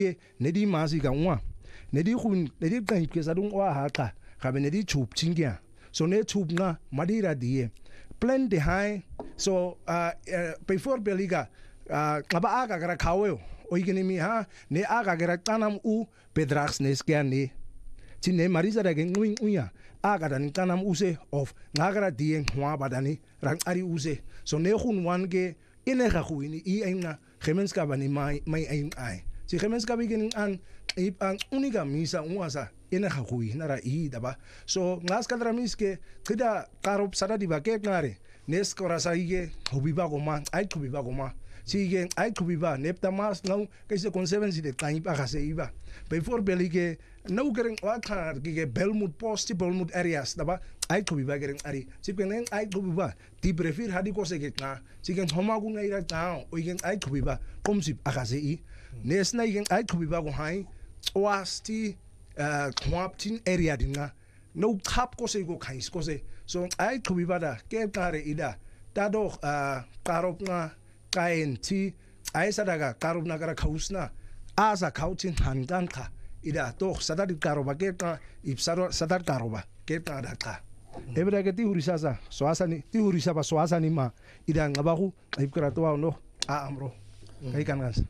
ne di masi ka ngwa ne di gun ne di kan ke sa dung wa ha ka ga be ne di chup chingya so ne chup nga madira die plan de hai so before beliga ngaba aga gara kawe o igeni mi ha ne aga gara tanam u pedrax ne skya ne tin ne marisa da gen wing uya aga dan tanam use of ngagara die ngwa badani rang ari use so ne gun wan ge ine ga guini I enga gemenskap bani mai ai si gemenskap igen an unika misa unwasa ine ga gui nara I daba so ngas kadra miske kida karop sada di baket ngare nes korasa ige hobiba goma ai kubiba goma sige ai kubiba nepta mas ngau kaise conservancy de tang pa kase iba before belige no gering wakar gige belmut post belmut areas daba ai kubiba gering ari sipeng ai kubiba ti prefer hadi ko sege na sige homa gu ngai ra ta o igen ai kubiba komsip akase I nes na igen ai kubiba go hai wasti kwaptin area dinga no kap ko se go kais ko se so ai kubiba da ke kare ida tado karop nga kain ti ai sadaga karop na gara khausna asa khautin handan kha ida to sadari karoba ke ka ipsaro sadar karoba ke ta da ka ebra ke ti hurisasa soasani ti hurisaba soasani ma ida ngabaku ipkra to no a amro kai kan gas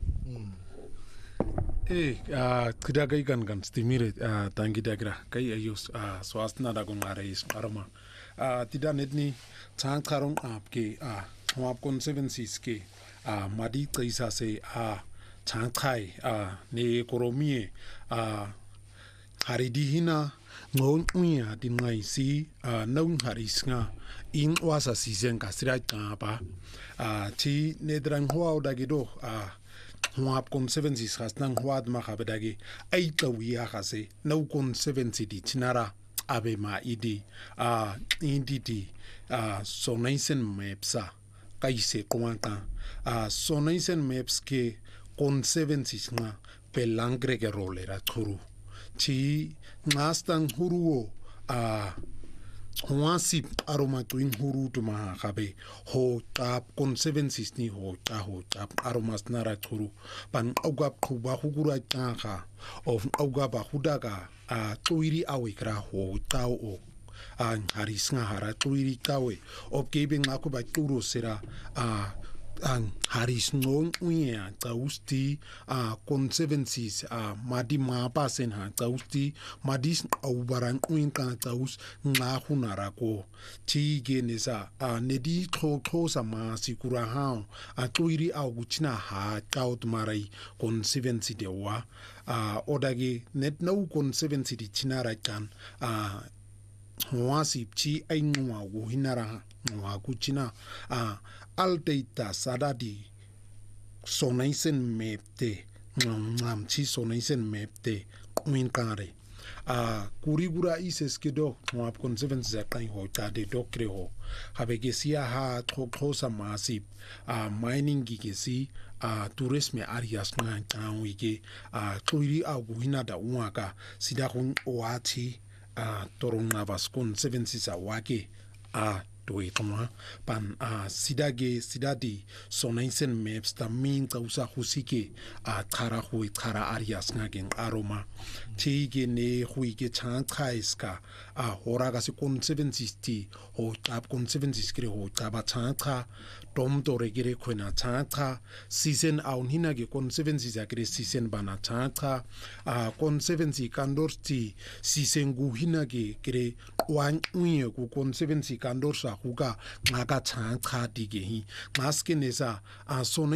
kida kai kan stimire tangi dagra kai ayus soasna da gon ngare is aroma tida netni chang karong apke hwap conservancies ke madi kaisa se chang khai ne koromie haridi hina ngon uya din ngai si nong haris nga in wasa season ka sira ka ba chi nedrang huaw dagido hwap conservancies hasnang huad ma khabedagi ai tawiya khase no conservancy di chinara abe ma idi indidi sonaisen mapsa kaise kwanta sonaisen maps ke conservancies nga pelangre ke rolera thuru chi ngastang huruo Huasi aroma tuin huru tuma kabe ho tap conservancies ni ho tap aromas nara thuru pan augap khuba hugura ka of augaba hudaga tuiri awikra ho tau o haris nga hara tuiri tawe of giving akuba turu sera haris non uya tausti conservancies madi mapa sen ha tausti madis aubaran uin ka taus nga hunara ko ti genesa nedi tho sa ma sikura ha tuiri auguchina ha taut marai conservancy de wa odage net no conservancy di chinara kan Huasi chi ainwa wo hinara wa kuchina alteita sadadi sonaisen mepte ngam chi sonaisen mepte min kare kurigura ises kedo ngap conservancy za kai ho ta de dokre ho habege sia ha thosa masip mining gigesi tourisme areas nga tanwike tuiri aguhina da uaka sida hun oati toronga vaskon 76 wake doitoma pan sidadi sonaisen maps ta min tausa husike khara areas ngagen aroma chege ne huike chang khaiska horaga se kon 76 ho tap kon 76 kre ho taba chang kha tom to regire khona chang kha season aun hinage kon 76 akre season bana chang kha kon 70 kandorti season gu hinage kre wan uye ku kon 70 kandorsa huga ngaga chang kha dige hi maske nesa